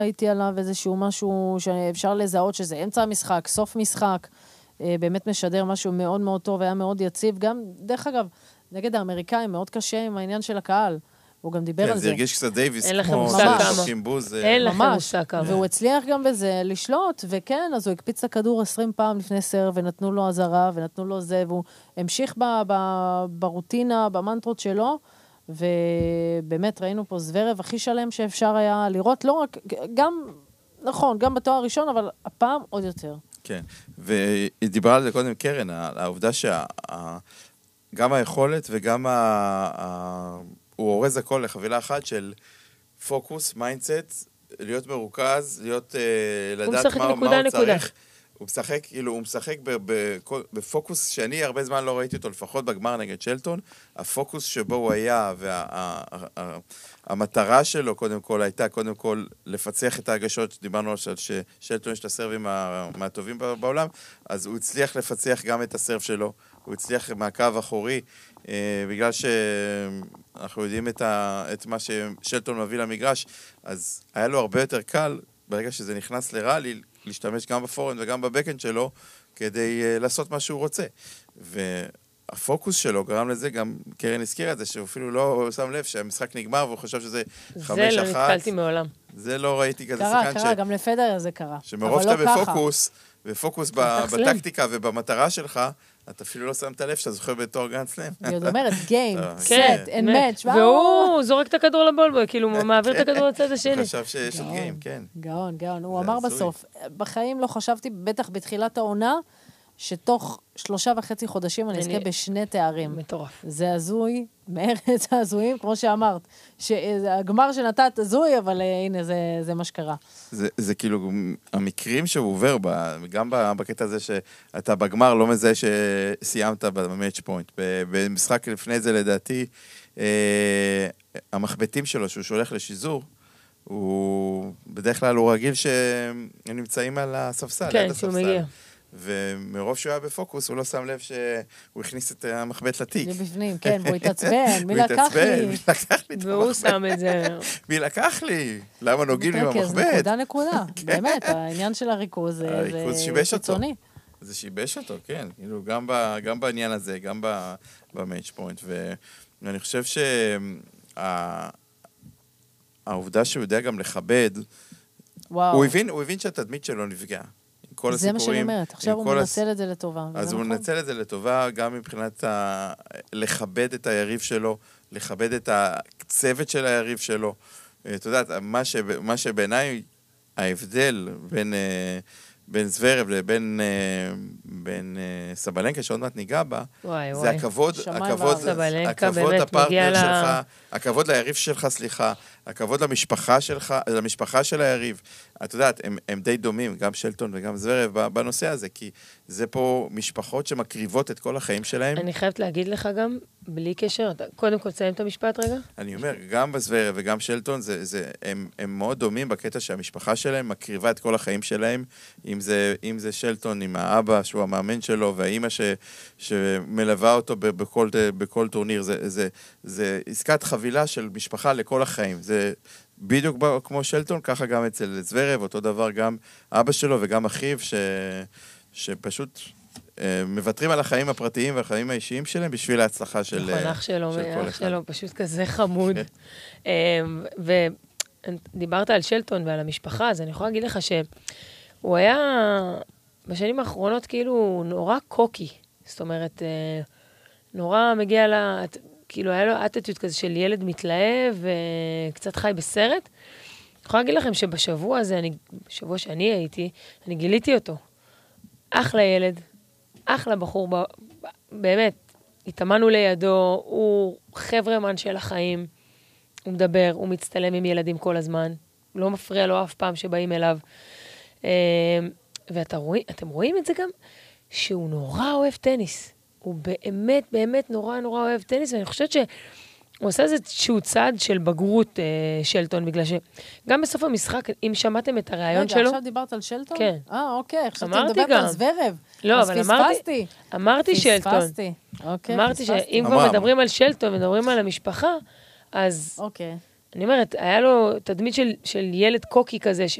ראיתי עליו איזשהו משהו שאפשר לזהות שזה אמצע המשחק, סוף משחק, באמת משדר משהו מאוד מאוד טוב, היה מאוד יציב, גם, דרך אגב, נגד האמריקאים מאוד קשה עם העניין של הקהל, הוא גם דיבר על זה. זה הרגיש קצת דייביס, אין לכם מושג כמה. אין לכם מושג כמה. והוא הצליח גם בזה לשלוט, וכן, אז הוא הקפיץ את הכדור 20 פעם לפני סרב, ונתנו לו עזרה, ונתנו לו זה, והוא המשיך ברוטינה, במנטרות שלו, ובאמת ראינו פה זוורב הכי שלם שאפשר היה לראות, לא רק, גם, נכון, גם בתואר הראשון, אבל הפעם עוד יותר. כן, ודיברה על זה קודם קרן, העובדה גם היכולת וגם הוא אורז הכל לחבילה אחת של פוקוס, מיינדסט, להיות מרוכז, להיות, לדעת מה הוא צריך. הוא משחק, כאילו, הוא משחק בפוקוס שאני הרבה זמן לא ראיתי אותו, לפחות בגמר נגד שלטון. הפוקוס שבו הוא היה, והמטרה שלו, קודם כל, הייתה, קודם כל, לפצח את ההגשות, דיברנו על ששלטון יש את הסרבים מהטובים בעולם, אז הוא הצליח לפצח גם את הסרב שלו, הוא הצליח מהקו אחורי, בגלל שאנחנו יודעים את מה ששלטון מביא למגרש, אז היה לו הרבה יותר קל, ברגע שזה נכנס לראלי, להשתמש גם בפורנד וגם בבקנד שלו, כדי לעשות מה שהוא רוצה. והפוקוס שלו גרם לזה, גם קרן הזכירה את זה, שהוא אפילו לא שם לב שהמשחק נגמר, והוא חושב שזה 5-1. זה לא נתקלתי מעולם. זה לא ראיתי כזה שחקן קרה, גם לפדר זה קרה. שמרוב שאתה בפוקוס, ופוקוס בטקטיקה ובמטרה שלך, אתה אפילו לא שם את הלב שאתה זוכר בתור גרנד סלאם. היא עוד אומרת, גיים, סט, אין מאץ'. והוא זורק את הכדור לבולבוי, כאילו הוא מעביר את הכדור לצד השני. הוא חשב שיש עוד גיים, כן. גאון, גאון. הוא אמר בסוף, בחיים לא חשבתי, בטח בתחילת העונה, שתוך 3.5 חודשים אני אזכה בשני תארים. מטורף. זה הזוי, מארץ הזויים, כמו שאמרת, שהגמר שנתת הזוי, אבל הנה, זה מה שקרה. זה כאילו, המקרים שהוא עובר, גם בקטע הזה שאתה בגמר לא מזהה שסיימת במאץ' פוינט. במשחק לפני זה, לדעתי, המחבטים שלו, שהוא שולח לשיזור, בדרך כלל הוא רגיל שהם נמצאים על הספסל. כן, שהוא מגיע. ומרוב שהוא היה בפוקוס, הוא לא שם לב שהוא הכניס את המחבט לתיק. זה בפנים, כן, והוא התעצבן, מי לקח לי? מי לקח לי? והוא שם את זה. מי לקח לי? למה נוגעים לי במחבט? נקודה. באמת, העניין של הריכוז זה קיצוני. זה שיבש אותו, כן. גם בעניין הזה, גם במאץ' פוינט. ואני חושב שהעובדה שהוא יודע גם לכבד, הוא הבין שהתדמית שלו נפגעה. זה מה שאני אומרת, עכשיו הוא מנצל את זה לטובה. אז הוא מנצל את זה לטובה, גם מבחינת לכבד את היריב שלו, לכבד את הצוות של היריב שלו. אתה יודעת, מה שבעיניי ההבדל בין זוורב לבין סבלנקה, שעוד מעט ניגע בה, זה הכבוד הפרטנר שלך, הכבוד ליריב שלך, סליחה, הכבוד למשפחה של היריב. את יודעת, הם די דומים, גם שלטון וגם זוורב, בנושא הזה, כי זה פה משפחות שמקריבות את כל החיים שלהם. אני חייבת להגיד לך גם, בלי קשר, קודם כל תסיים את המשפט רגע. אני אומר, גם בזוורב וגם שלטון, הם מאוד דומים בקטע שהמשפחה שלהם מקריבה את כל החיים שלהם, אם זה שלטון עם האבא, שהוא המאמן שלו, והאימא שמלווה אותו בכל טורניר, זה עסקת חבילה של משפחה לכל החיים. זה בדיוק כמו שלטון, ככה גם אצל זוורב, אותו דבר גם אבא שלו וגם אחיו, שפשוט מוותרים על החיים הפרטיים והחיים האישיים שלהם בשביל ההצלחה של כל אחד. אח שלו פשוט כזה חמוד. ודיברת על שלטון ועל המשפחה, אז אני יכולה להגיד לך שהוא היה בשנים האחרונות כאילו נורא קוקי. זאת אומרת, נורא מגיע כאילו היה לו אטטיוד כזה של ילד מתלהב וקצת חי בסרט. אני יכולה להגיד לכם שבשבוע הזה, בשבוע שאני הייתי, אני גיליתי אותו. אחלה ילד, אחלה בחור, באמת, התאמנו לידו, הוא חברמן של החיים, הוא מדבר, הוא מצטלם עם ילדים כל הזמן, לא מפריע לו אף פעם שבאים אליו. ואתם רואים את זה גם, שהוא נורא אוהב טניס. הוא באמת, באמת נורא נורא אוהב טניס, ואני חושבת שהוא עושה איזשהו צעד של בגרות שלטון, בגלל שגם בסוף המשחק, אם שמעתם את הרעיון שלו... רגע, עכשיו דיברת על שלטון? כן. אוקיי, עכשיו מדברת על זוורב. לא, אבל אמרתי שלטון. אוקיי, אמרתי שאם כבר מדברים על שלטון, מדברים על המשפחה, אז... אוקיי. אני אומרת, היה לו תדמית של ילד קוקי כזה,